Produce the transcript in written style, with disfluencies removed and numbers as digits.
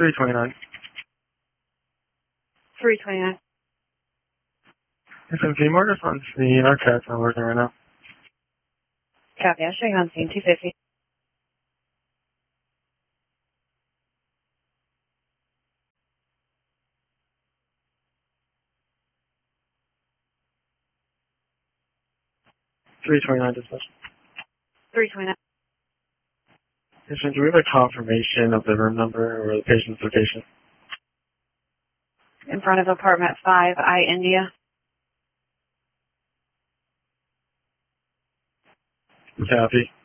329. 329. Listen, can you mark us on scene? Our cat's not working right now. Copy. I'll show you on scene. 250. $329 dispatch. 329. Listen, do we have a confirmation of the room number or the patient's location? In front of apartment 5, I, India. Copy.